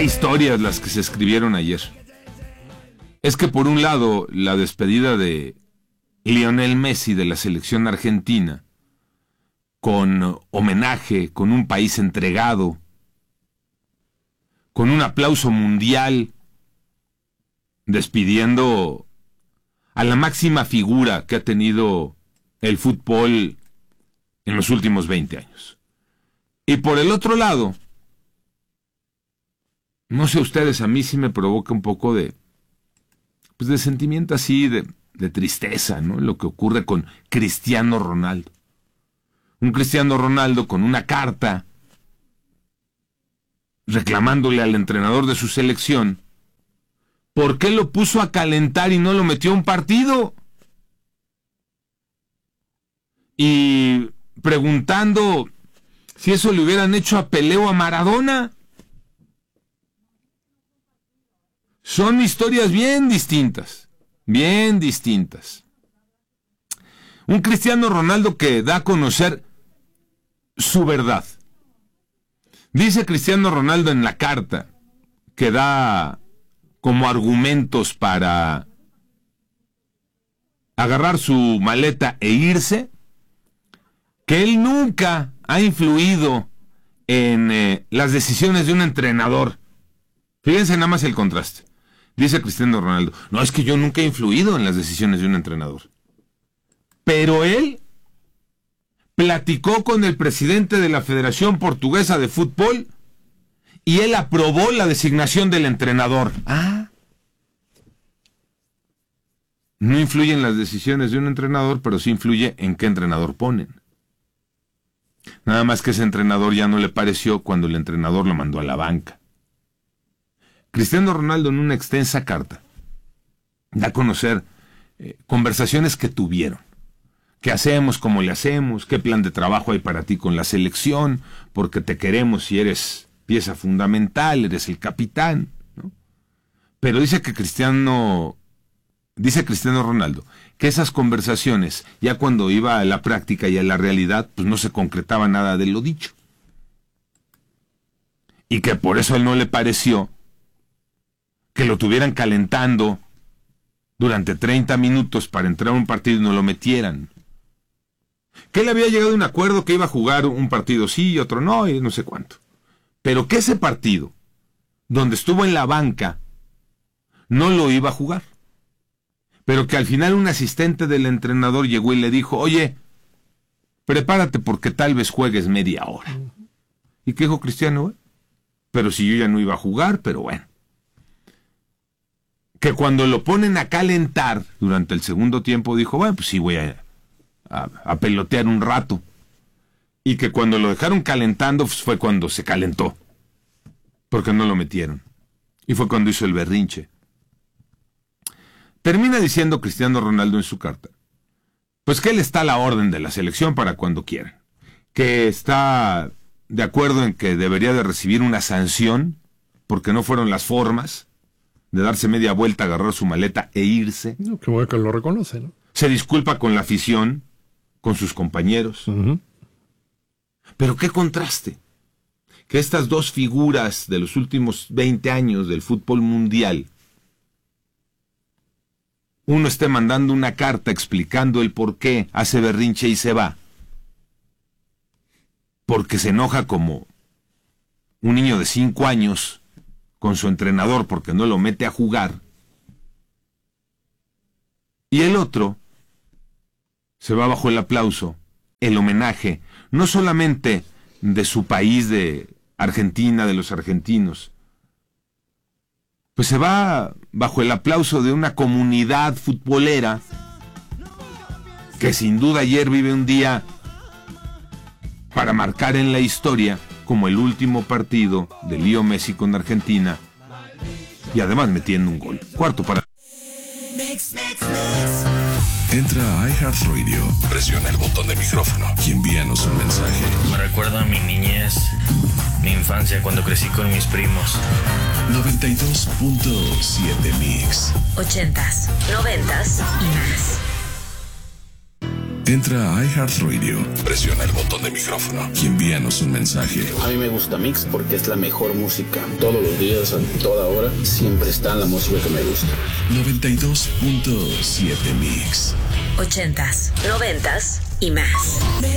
historias las que se escribieron ayer. Es que por un lado, la despedida de Lionel Messi de la selección argentina, con homenaje, con un país entregado, con un aplauso mundial, despidiendo a la máxima figura que ha tenido el fútbol en los últimos 20 años. Y por el otro lado, no sé ustedes, a mí sí me provoca un poco de sentimiento así, de tristeza, ¿no? Lo que ocurre con Cristiano Ronaldo. Un Cristiano Ronaldo con una carta reclamándole al entrenador de su selección por qué lo puso a calentar y no lo metió a un partido. Y preguntando si eso le hubieran hecho a Pelé o a Maradona. Son historias bien distintas, bien distintas. Un Cristiano Ronaldo que da a conocer su verdad. Dice Cristiano Ronaldo en la carta que da como argumentos para agarrar su maleta e irse, que él nunca ha influido en las decisiones de un entrenador. Fíjense nada más el contraste. Dice Cristiano Ronaldo, no, es que yo nunca he influido en las decisiones de un entrenador. Pero él platicó con el presidente de la Federación Portuguesa de Fútbol y él aprobó la designación del entrenador. No influye en las decisiones de un entrenador, pero sí influye en qué entrenador ponen. Nada más que ese entrenador ya no le pareció cuando el entrenador lo mandó a la banca. Cristiano Ronaldo en una extensa carta da a conocer conversaciones que tuvieron. ¿Qué hacemos? ¿Cómo le hacemos? ¿Qué plan de trabajo hay para ti con la selección? Porque te queremos y eres pieza fundamental, eres el capitán, ¿no? Pero dice Cristiano Ronaldo que esas conversaciones, ya cuando iba a la práctica y a la realidad, pues no se concretaba nada de lo dicho. Y que por eso a él no le pareció que lo tuvieran calentando durante 30 minutos para entrar a un partido y no lo metieran. Que él había llegado a un acuerdo que iba a jugar un partido sí y otro no, y no sé cuánto. Pero que ese partido, donde estuvo en la banca, no lo iba a jugar. Pero que al final un asistente del entrenador llegó y le dijo, oye, prepárate porque tal vez juegues media hora. ¿Y qué dijo Cristiano? Pero si yo ya no iba a jugar, pero bueno. Que cuando lo ponen a calentar durante el segundo tiempo dijo, bueno, pues sí voy a pelotear un rato. Y que cuando lo dejaron calentando pues fue cuando se calentó, porque no lo metieron. Y fue cuando hizo el berrinche. Termina diciendo Cristiano Ronaldo en su carta, pues que él está a la orden de la selección para cuando quieran. Que está de acuerdo en que debería de recibir una sanción, porque no fueron las formas de darse media vuelta, agarrar su maleta e irse. No, qué bueno que lo reconoce, ¿no? Se disculpa con la afición, con sus compañeros. Uh-huh. Pero qué contraste. Que estas dos figuras de los últimos 20 años del fútbol mundial, uno esté mandando una carta explicando el por qué hace berrinche y se va, porque se enoja como un niño de 5 años con su entrenador porque no lo mete a jugar, y el otro se va bajo el aplauso, el homenaje, no solamente de su país, de Argentina, de los argentinos, pues se va bajo el aplauso de una comunidad futbolera que sin duda ayer vive un día para marcar en la historia como el último partido de Leo Messi con Argentina, y además metiendo un gol. Cuarto para... Entra a iHeartRadio, presiona el botón de micrófono y envíanos un mensaje. Me recuerda a mi niñez, mi infancia cuando crecí con mis primos. 92.7 Mix. 80s, 90s y más. Entra a iHeartRadio, presiona el botón de micrófono y envíanos un mensaje. A mí me gusta Mix porque es la mejor música. Todos los días, a toda hora, siempre está la música que me gusta. 92.7 Mix. 80s, 90s y más.